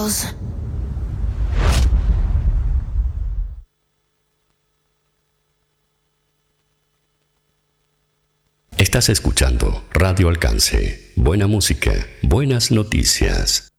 Dios. Estás escuchando Radio Alcance. Buena música, buenas noticias.